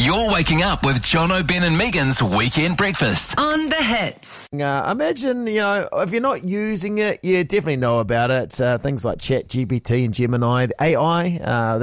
You're waking up with Jono, Ben and Megan's Weekend Breakfast on The Hits. Imagine, if you're not using it, you definitely know about it. Things like ChatGPT and Gemini, AI,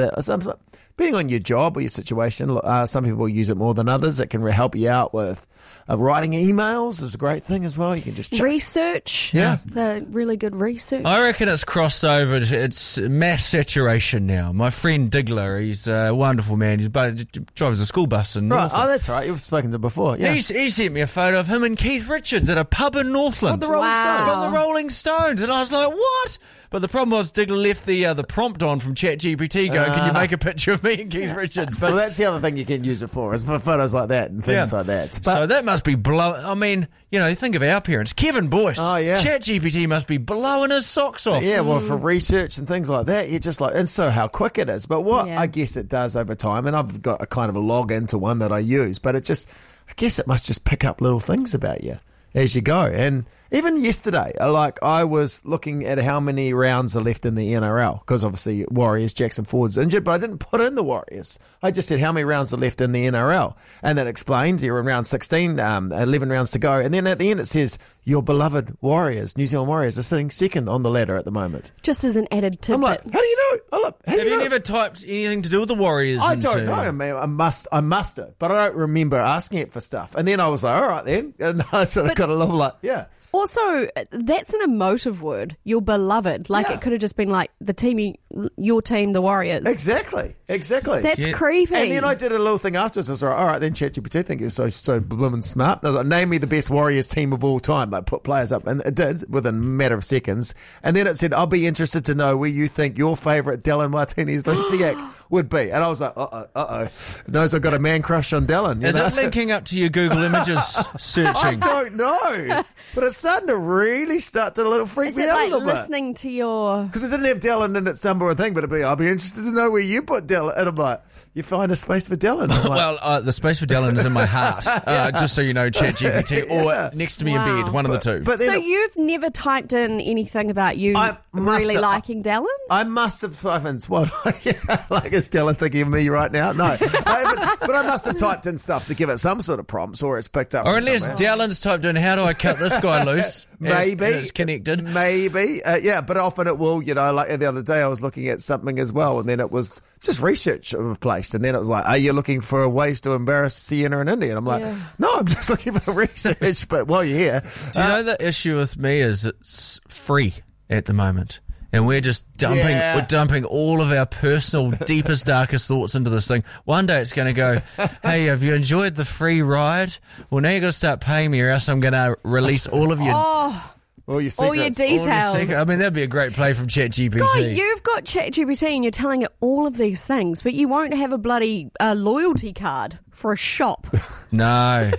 depending on your job or your situation, some people use it more than others. It can help you out with writing emails is a great thing as well. You can just research. Yeah. The really good research. I reckon it's crossed over. It's mass saturation now. My friend Diggler, he's a wonderful man. He drives a school bus in Right. Northland. Oh, that's right. You've spoken to him before. Yeah. He sent me a photo of him and Keith Richards at a pub in Northland. From the Rolling Stones. From the Rolling Stones. And I was like, what? But the problem was Diggler left the prompt on from ChatGPT going, can you make a picture of me and Keith Richards? But Well, that's the other thing you can use it for, is for photos like that and things like that. But so that must be I mean, think of our parents. Kevin Boyce. Oh, yeah. ChatGPT must be blowing his socks off. yeah, well, for research and things like that, you're just like, and so how quick it is. But what Yeah. I guess it does over time, and I've got a kind of a log into one that I use, but I guess it must just pick up little things about you as you go. And even yesterday, I was looking at how many rounds are left in the NRL, because obviously Warriors, Jackson Ford's injured, but I didn't put in the Warriors. I just said how many rounds are left in the NRL. And that explains you're in round 16, 11 rounds to go. And then at the end it says your beloved Warriors, New Zealand Warriors, are sitting second on the ladder at the moment. Just as an added tidbit. I'm like, how do you know? Have you never typed anything to do with the Warriors? I don't know, man. I must have, but I don't remember asking it for stuff. And then I was like, all right then. And I sort of got a little like, yeah. Also, that's an emotive word. Your beloved. Like, Yeah. it could have just been like the team, your team, the Warriors. Exactly. That's creepy. And then I did a little thing afterwards. I was like, all right, then ChatGPT, think you're so blooming smart. I was like, name me the best Warriors team of all time. I put players up, and it did within a matter of seconds. And then it said, I'll be interested to know where you think your favourite Dylan Martinez-Luciak would be. And I was like, uh-oh. It knows I've got a man crush on Dylan. Is it linking up to your Google Images searching? I don't know. But it's starting to really freak Is me it out like a little bit. listening to your... Because it didn't have Dylan in its number one thing, but it'd be, I'll be interested to know where you put Dylan. And I'm like, you find a space for Dylan. I'm like, Well, the space for Dylan is in my heart, just so you know, ChatGPT, or next to me in Wow. bed, one of the two. but then So you've never typed in anything about you I must really have- liking Dallin? I must have, like, is Dylan thinking of me right now? No. But I must have typed in stuff to give it some sort of prompts, or it's picked up. Or from unless somewhere. Dylan's typed in, how do I cut this guy loose? Maybe. And it's connected. Maybe. Yeah, but often it will, like the other day I was looking at something as well, and then it was just research of a place, and then it was like, are you looking for ways to embarrass Sienna and Indy? And I'm like, no, I'm just looking for research, but while you're here. Do you know the issue with me is it's free at the moment. And we're just dumping all of our personal, deepest, darkest thoughts into this thing. One day it's going to go, hey, have you enjoyed the free ride? Well, now you've got to start paying me, or else I'm going to release all of your... All your secrets. All your details. I mean, that'd be a great play from ChatGPT. God, you've got ChatGPT and you're telling it all of these things, but you won't have a bloody loyalty card for a shop. No.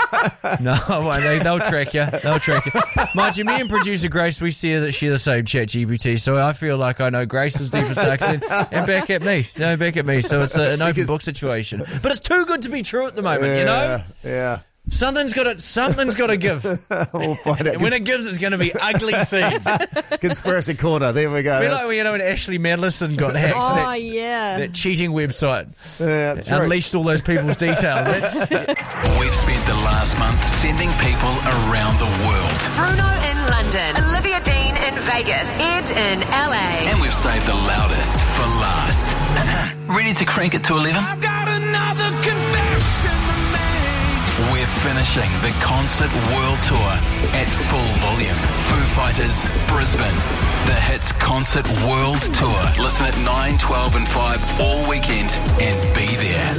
They'll track you. Mind you, me and producer Grace, we share the same ChatGPT, so I feel like I know Grace's deepest darkest and back at me. So it's an open book situation. But it's too good to be true at the moment, you know? Yeah. Something's got to give. We'll find out. When it gives, it's going to be ugly scenes. Conspiracy Corner. There we go. Be like when Ashley Madison got hacked. Oh, yeah. That cheating website. True. Unleashed all those people's details. We've spent the last month sending people around the world, Bruno in London, Olivia Dean in Vegas, Ed in LA. and we've saved the loudest for last. Ready to crank it to 11? I've got another confession to make. We're finishing the concert world tour at full volume. Foo Fighters, Brisbane. The Hits Concert World Tour. Listen at 9, 12 and 5 all weekend and be there.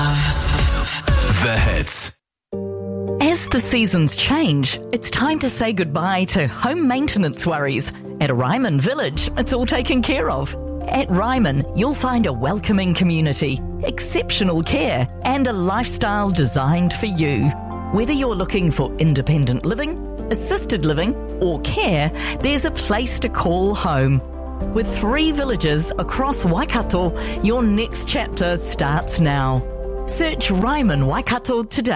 Love the Hits. As the seasons change, it's time to say goodbye to home maintenance worries. At Ryman Village, it's all taken care of. At Ryman, you'll find a welcoming community, exceptional care, and a lifestyle designed for you. Whether you're looking for independent living, assisted living, or care, there's a place to call home. With 3 villages across Waikato, your next chapter starts now. Search Ryman Waikato today.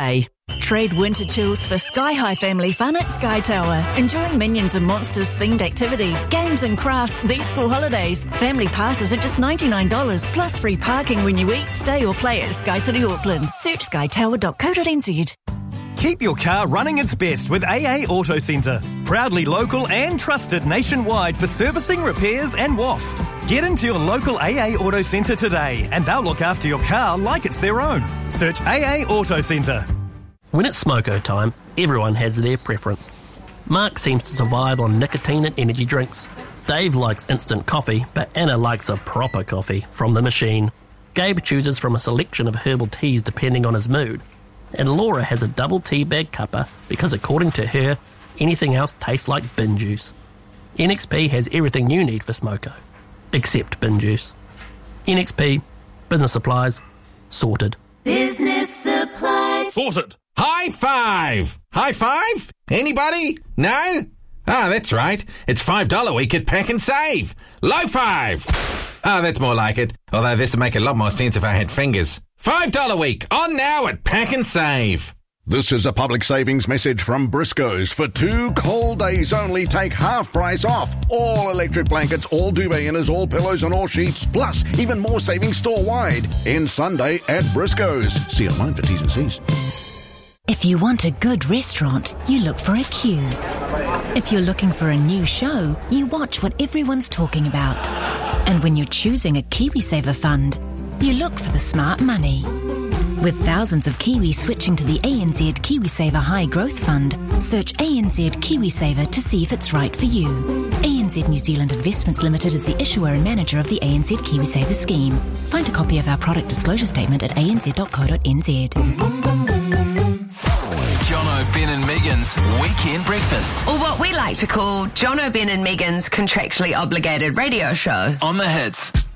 Trade winter chills for sky-high family fun at Sky Tower. Enjoying Minions and Monsters themed activities, games and crafts these school holidays. Family passes are just $99, plus free parking when you eat, stay or play at Sky City Auckland. Search skytower.co.nz. Keep your car running its best with AA Auto Centre. Proudly local and trusted nationwide for servicing, repairs and WAF. Get into your local AA Auto Centre today and they'll look after your car like it's their own. Search AA Auto Centre. When it's smoko time, everyone has their preference. Mark seems to survive on nicotine and energy drinks. Dave likes instant coffee, but Anna likes a proper coffee from the machine. Gabe chooses from a selection of herbal teas depending on his mood. And Laura has a double tea bag cuppa because according to her, anything else tastes like bin juice. NXP has everything you need for smoko, except bin juice. NXP, business supplies, sorted. Business supplies. Sorted. High five! High five? Anybody? No? Ah, that's right. It's $5 week at Pack and Save. Low five! Ah, that's more like it. Although this would make a lot more sense if I had fingers. $5 week, on now at Pack and Save. This is a public savings message from Briscoe's. For 2 cold days only, take half price off. All electric blankets, all duvet inners, all pillows and all sheets, plus even more savings store-wide. End Sunday at Briscoe's. See online for T's and C's. If you want a good restaurant, you look for a queue. If you're looking for a new show, you watch what everyone's talking about. And when you're choosing a KiwiSaver fund, you look for the smart money. With thousands of Kiwis switching to the ANZ KiwiSaver High Growth Fund, search ANZ KiwiSaver to see if it's right for you. ANZ New Zealand Investments Limited is the issuer and manager of the ANZ KiwiSaver scheme. Find a copy of our product disclosure statement at anz.co.nz. Jono, Ben and Megan's Weekend Breakfast. Or what we like to call Jono, Ben and Megan's contractually obligated radio show. On the Hits.